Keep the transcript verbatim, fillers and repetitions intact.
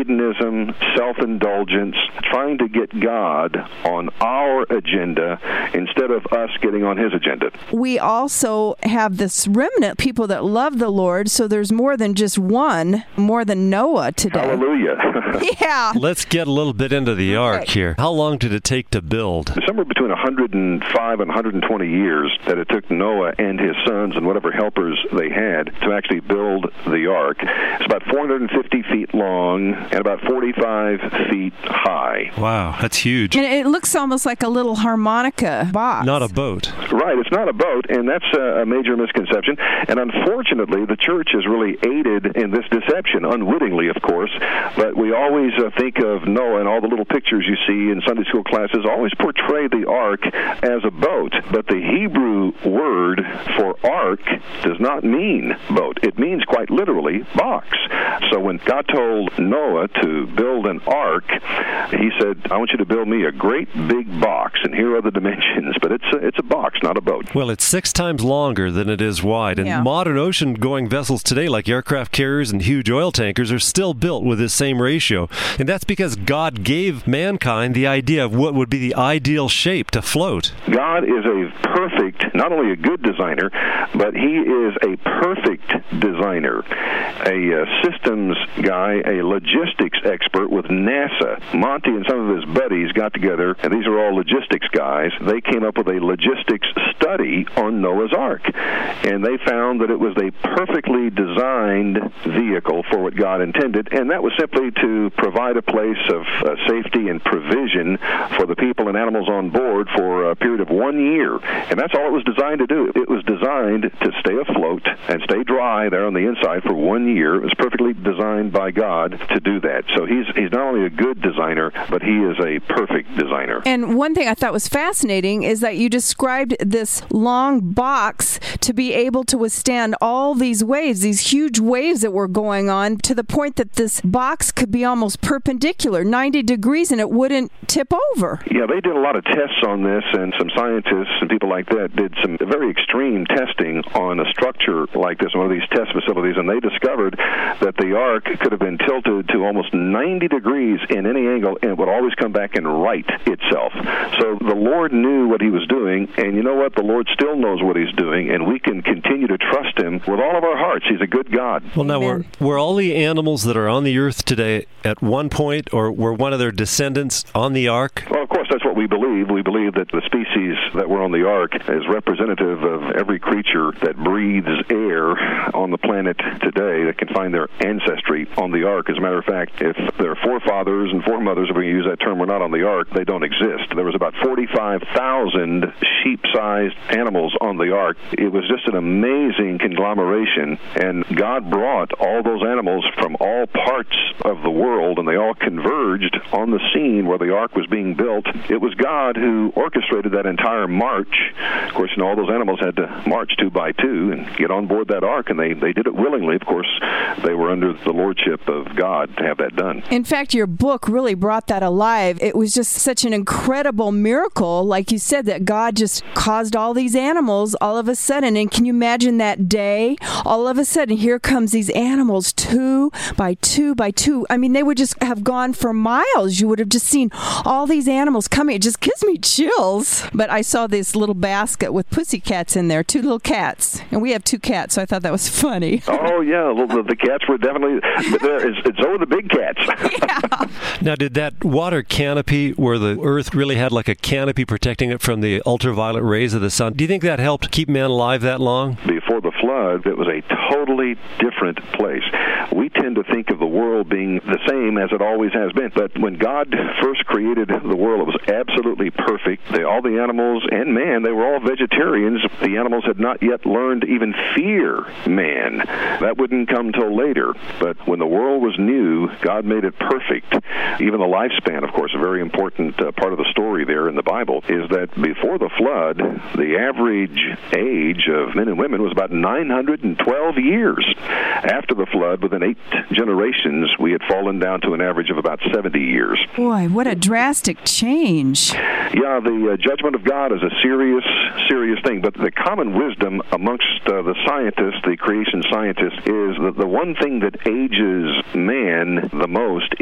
hedonism, self-indulgence, trying to get God on our agenda instead of us getting on his agenda. We also have this remnant, people that love the Lord, so there's more than just one, more than Noah today. Hallelujah. Yeah. Let's get a little bit into the ark here. How long did it take to build? Somewhere between one hundred five and one hundred twenty years that it took Noah and his sons and whatever helpers they had to actually build the ark. It's about four hundred fifty feet long and about forty-five feet high. Wow, that's huge. And it looks almost like a little harmonica box. Not a boat. Right, it's not a boat, and that's a major misconception. And unfortunately, the church has really aided in this deception, unwittingly, of course. But we always uh, think of Noah, and all the little pictures you see in Sunday school classes always portray the ark as a boat. But the Hebrew word for ark does not mean boat. It means quite literally box. So when God told Noah to build an ark, he said, I want you to build me a great big box, and here are the dimensions. But it's a, it's a box, not a boat. Well, it's six times longer than it is wide. And Yeah. modern ocean-going vessels today, like aircraft carriers and huge oil tankers, are still built with this same ratio. And that's because God gave mankind the idea of what would be the ideal shape to float. God is a perfect, not only a good designer, but he is a perfect designer, a uh, systems guy, a logistics expert with NASA. Monty and some of his buddies got together, and these are all logistics guys. They came up with a logistics study on Noah's Ark, and they found that it was a perfectly designed vehicle for what God intended, and that was simply to provide a place of uh, safety and provision for the people and animals on board for a period of one year. And that's all it was designed to do. It was designed to stay afloat and stay dry there on the inside for one year. It was perfectly designed by God to do that. So he's he's not only a good designer, but he is a perfect designer. And one thing I thought was fascinating is that you described this long box to be able to withstand all these waves, these huge waves that were going on, to the point that this box could be almost perpendicular, ninety degrees, and it wouldn't tip over. Yeah, they did a lot of tests on this, and some scientists and people like that did some very extreme testing on a structure like this, one of these test facilities, and they discovered that the ark could have been tilted to almost ninety degrees in any angle, and it would always come back and right itself. So the Lord knew what he was doing, and you know what? The Lord still knows what he's doing, and we can continue to trust him with all of our hearts. He's a good God. Well, now, were, were all the animals that are on the earth today at one point, or were one of their descendants on the ark? Well, of course, that's what we believe. We believe that the species that were on the ark is representative of every creature that breathes air on the planet today that can find their ancestry on the ark. As a matter of fact, if their forefathers and foremothers, if we use that term, were not on the ark, they don't exist. There was about forty-five thousand sheep-sized animals on the ark. It was just an amazing conglomeration, and God brought all those animals from all parts of the world, and they all converged on the scene where the ark was being built. It was God who orchestrated that entire march. Of course, you know, all those animals had to march two by two and get on board that ark, and they, they did it willingly. Of course, they were under the lordship of God to have that done. In fact, your book really brought that alive. It was just such an incredible miracle, like you said, that God just caused all these animals all of a sudden. And can you imagine that day? All of a sudden, here comes these animals, two by two by two. I mean, they would just have gone for miles. You would have just seen all these animals coming. It just gives me chills. But I saw this little basket with pussycats in there, two little cats. And we have two cats, so I thought that was funny. Oh, yeah. Well, the, the cats were definitely there. It's, it's over the big cats. Yeah. Now, did that water canopy, where the earth really had like a canopy protecting it from the ultraviolet rays of the sun, do you think that helped keep man alive that long? Before the flood, it was a totally different place. We tend to think of the world being the same as it always has been. But when God first created the world, it was absolutely perfect. They, all the animals and man, they were all vegetarians. The animals had not yet learned to even fear man. That wouldn't come till later. But when the world was new, God made it perfect. Even the lifespan, of course, a very important uh, part of the story there in the Bible, is that before the flood, the average age of men and women was about nine hundred twelve years. After the flood, within eight generations, we had fallen down to an average of about seventy years. Boy, what a drastic change. Yeah, the uh, judgment of God is a serious, serious thing. But the common wisdom amongst uh, the scientists, the creation scientists, is that the one thing that ages man the most